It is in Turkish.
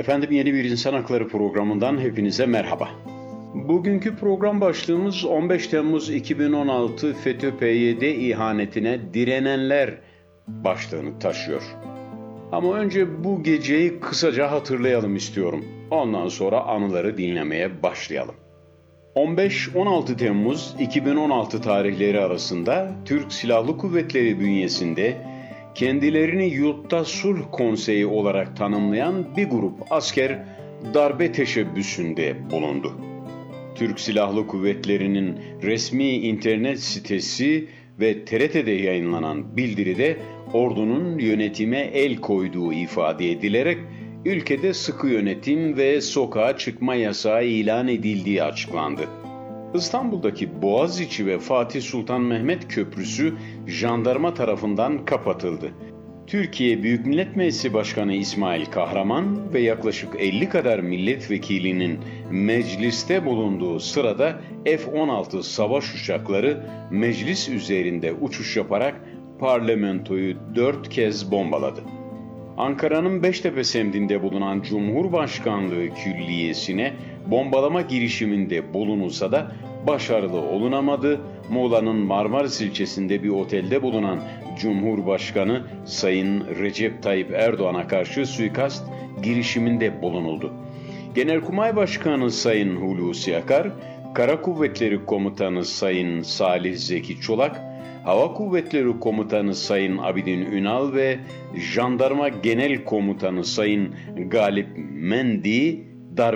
Efendim yeni bir İnsan Hakları programından hepinize merhaba. Bugünkü program başlığımız 15 Temmuz 2016 FETÖ-PYD ihanetine direnenler başlığını taşıyor. Ama önce bu geceyi kısaca hatırlayalım istiyorum. Ondan sonra anıları dinlemeye başlayalım. 15-16 Temmuz 2016 tarihleri arasında Türk Silahlı Kuvvetleri bünyesinde kendilerini Yurtta Sulh Konseyi olarak tanımlayan bir grup asker darbe teşebbüsünde bulundu. Türk Silahlı Kuvvetleri'nin resmi internet sitesi ve TRT'de yayınlanan bildiride ordunun yönetime el koyduğu ifade edilerek ülkede sıkı yönetim ve sokağa çıkma yasağı ilan edildiği açıklandı. İstanbul'daki Boğaziçi ve Fatih Sultan Mehmet Köprüsü jandarma tarafından kapatıldı. Türkiye Büyük Millet Meclisi Başkanı İsmail Kahraman ve yaklaşık 50 kadar milletvekilinin mecliste bulunduğu sırada F-16 savaş uçakları meclis üzerinde uçuş yaparak parlamentoyu 4 kez bombaladı. Ankara'nın Beştepe semtinde bulunan Cumhurbaşkanlığı Külliyesi'ne bombalama girişiminde bulunulsa da başarılı olunamadı. Muğla'nın Marmaris ilçesinde bir otelde bulunan Cumhurbaşkanı Sayın Recep Tayyip Erdoğan'a karşı suikast girişiminde bulunuldu. Genelkurmay Başkanı Sayın Hulusi Akar, Kara Kuvvetleri Komutanı Sayın Salih Zeki Çolak, Hava Kuvvetleri Komutanı Sayın Abidin Ünal ve Jandarma Genel Komutanı Sayın Galip Mendi